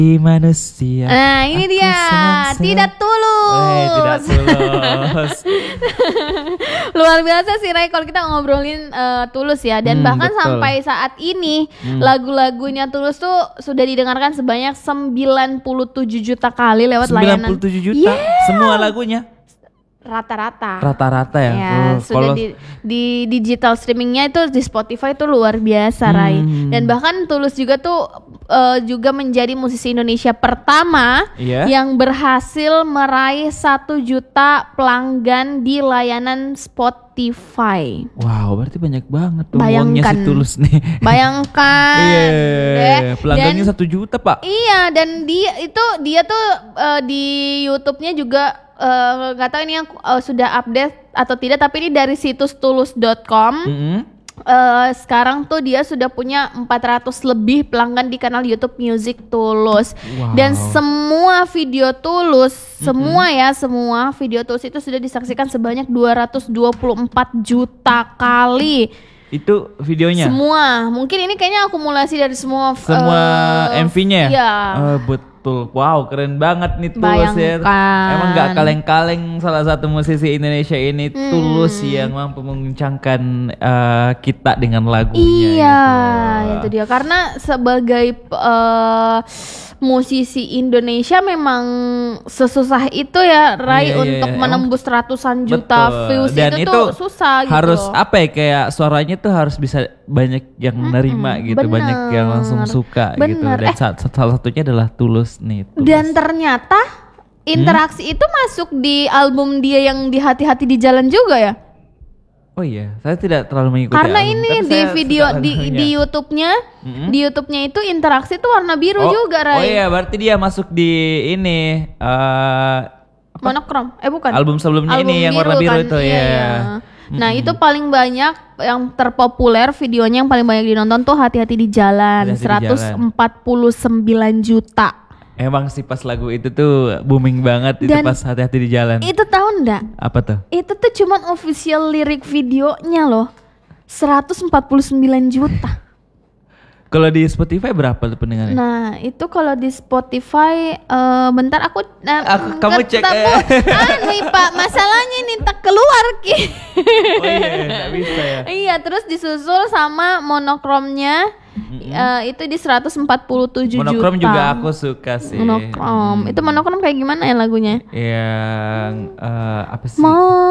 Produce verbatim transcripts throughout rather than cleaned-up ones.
manusia. Nah ini dia, tidak tulus. Eh, tidak tulus. Luar biasa sih Ray kalau kita ngobrolin uh, Tulus ya. Dan hmm, bahkan betul. Sampai saat ini hmm. lagu-lagunya Tulus tuh sudah didengarkan sebanyak sembilan puluh tujuh juta kali lewat layanan. sembilan puluh tujuh juta yeah. Semua lagunya. Rata-rata. Rata-rata ya. Ya oh, sudah di, di digital streamingnya itu di Spotify itu luar biasa hmm. Ray. Dan bahkan Tulus juga tuh uh, juga menjadi musisi Indonesia pertama yeah. yang berhasil meraih satu juta pelanggan di layanan Spotify. Wow, berarti banyak banget tuh uangnya si Tulus nih. Bayangkan. yeah, pelanggannya satu juta Pak. Iya, dan dia itu dia tuh uh, di YouTube-nya juga nggak uh, tahu ini yang uh, sudah update atau tidak, tapi ini dari situs tulus dot com. Mm-hmm. Uh, sekarang tuh dia sudah punya empat ratus lebih pelanggan di kanal YouTube Music Tulus. Wow. Dan semua video Tulus, mm-hmm. semua ya, semua video Tulus itu sudah disaksikan sebanyak dua ratus dua puluh empat juta kali. Itu videonya? Semua. Mungkin ini kayaknya akumulasi dari semua semua uh, M V-nya ya? Iya. Uh, betul. Wow, keren banget nih Tulus ya. Emang gak kaleng-kaleng salah satu musisi Indonesia ini hmm. Tulus yang mampu menguncangkan uh, kita dengan lagunya. Iya, gitu. Itu dia. Karena sebagai uh, musisi Indonesia memang sesusah itu ya Ray, iya, untuk iya, menembus emang ratusan juta betul. Views. Dan itu, itu tuh susah gitu. Harus apa ya, kayak suaranya tuh harus bisa banyak yang nerima hmm, gitu, bener, banyak yang langsung suka bener. Gitu. Dan eh, salah satunya adalah Tulus nih. Tulus. Dan ternyata interaksi hmm? itu masuk di album dia yang di Hati-Hati di Jalan juga ya. Oh iya, saya tidak terlalu mengikuti. Karena album, ini di video di di YouTube-nya, mm-hmm. di YouTube-nya itu interaksi tuh warna biru oh, juga, Ray. Oh iya, berarti dia masuk di ini uh, monokrom. Eh bukan. Album sebelumnya album ini yang warna biru kan? Itu ya. Iya, iya. Nah, mm-hmm. itu paling banyak yang terpopuler videonya yang paling banyak dinonton tuh Hati-Hati di Jalan, Hati-hati seratus empat puluh sembilan juta. Emang sih pas lagu itu tuh booming banget. Dan itu pas Hati-Hati di Jalan. Itu tahu enggak? Apa tuh? Itu tuh cuman official lirik videonya loh, seratus empat puluh sembilan juta. Kalau di Spotify berapa tuh pendengarnya? Nah itu kalau di Spotify uh, bentar aku, uh, aku kamu cek eh. Ah nih Pak, masalahnya ini tak keluar Ki. Oh iya, nggak bisa ya. Iya, terus disusul sama monokromnya. Mm-hmm. Uh, itu di seratus empat puluh tujuh juta. Monokrom juga aku suka sih. Monokrom. Hmm. Itu monokrom kayak gimana ya lagunya? Yang uh, apa sih?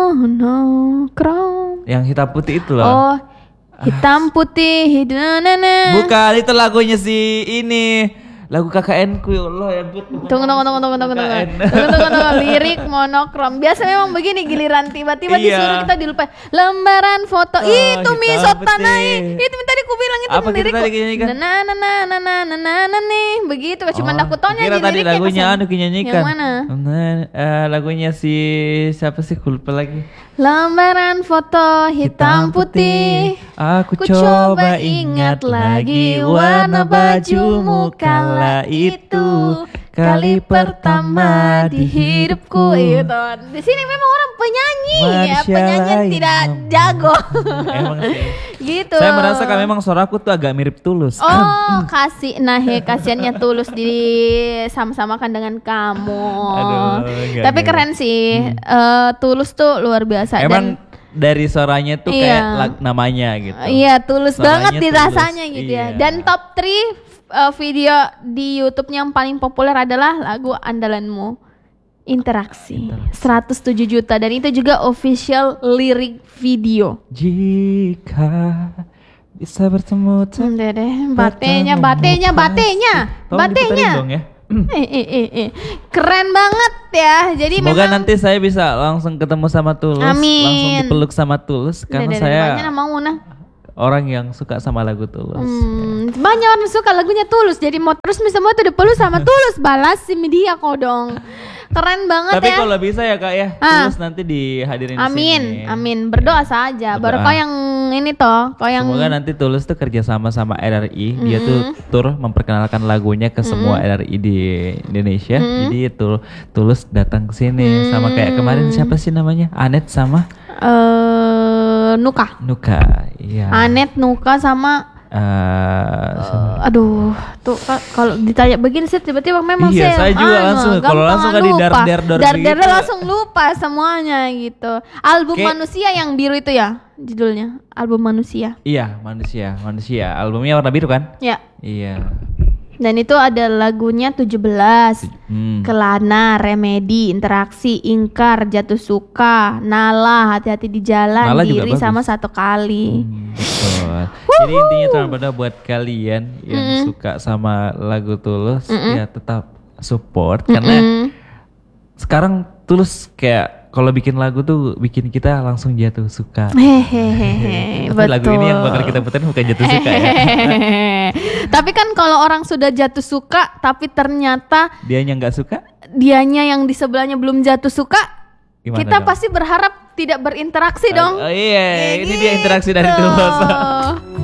Monokrom. Yang hitam putih itu loh. Oh, hitam putih. Hidanana. Bukan, itu lagunya si ini. Lagu K K N ku, ya Allah ya. Tunggu tunggu tunggu tunggu tunggu tunggu. Tunggu tunggu tunggu lirik monokrom. Biasa memang begini, giliran tiba-tiba iya. disuruh kita dilupa. Lembaran foto. Oh, itu misot tanai. Itu tadi ku bilang itu lirikku. Nah nah nah nah nah nah nah nah nih. Begitu cuma aku taunya di liriknya. Kira tadi lagunya anu nyanyikan. Yang mana? Uh, lagunya si siapa sih, ku lupa lagi. Lembaran foto hitam putih. Aku coba ingat lagi warna bajumu kala itu kali pertama di hidupku. Itu di sini memang orang penyanyi ya, penyanyi tidak jago. Emang sih. Gitu. Saya merasakan memang suaraku tuh agak mirip Tulus. Oh, kasih nah he kasihannya Tulus di sama-samakan dengan kamu. Aduh, enggak, tapi enggak. Keren sih. Hmm. Uh, Tulus tuh luar biasa. Emang dan dari suaranya tuh iya. kayak lag, namanya gitu. Iya, Tulus suaranya banget dirasanya gitu iya. ya. Dan top tiga uh, video di YouTube yang paling populer adalah lagu andalanmu, Interaksi. Interaksi. seratus tujuh juta, dan itu juga official lirik video. Jika bisa bertemu hmm, deh, batenya, batenya, batenya, batenya. Eh, eh, eh, eh. Keren banget ya. Jadi semoga memang nanti saya bisa langsung ketemu sama Tulus. Amin. Langsung dipeluk sama Tulus. Karena Dede, saya mau, nah. orang yang suka sama lagu Tulus. Hmm, ya. Banyak orang suka lagunya Tulus. Jadi mau terus semua tuh dipeluk sama Tulus. Balas si media kodong. Keren banget. Tapi ya. Tapi kalau bisa ya Kak ya, ah. Tulus nanti dihadirin amin, di sini. Amin, berdoa saja. Berdoa. Baru kau yang ini toh, kau yang semoga nanti Tulus tuh kerja sama sama R R I. Mm-hmm. Dia tuh tur memperkenalkan lagunya ke semua mm-hmm. R R I di Indonesia. Mm-hmm. Jadi tuh Tulus datang ke sini mm-hmm. sama kayak kemarin siapa sih namanya? Anet sama uh, Nuka. Nuka, iya. Anet, Nuka sama Uh, uh, aduh, tuh kalau ditanya begini sih tiba-tiba memang iya, saya, saya juga anu, langsung kalau langsung kan di dar dar dar dar dar gitu. langsung lupa semuanya gitu. Album Kayak, Manusia yang biru itu ya judulnya, album Manusia. Iya, Manusia, Manusia. Albumnya warna biru kan? Ya. Iya. Dan itu ada lagunya tujuh belas, hmm. Kelana, Remedi, Interaksi, Ingkar, Jatuh Suka, Nala, Hati-hati di Jalan, Nala Diri sama Satu Kali. Hmm, betul. Jadi intinya teman-teman buat kalian yang mm-hmm. suka sama lagu Tulus, mm-hmm. ya tetap support mm-hmm. karena sekarang Tulus kayak kalau bikin lagu tuh bikin kita langsung jatuh suka. Hehehe. Tapi lagu ini yang bakal kita puterin bukan jatuh suka ya. Tapi kan kalau orang sudah jatuh suka tapi ternyata dianya nggak suka, dianya yang di sebelahnya belum jatuh suka, gimana kita dong? Pasti berharap tidak berinteraksi dong. Oh, oh iya, kayak ini gitu. Dia interaksi dari Tulus.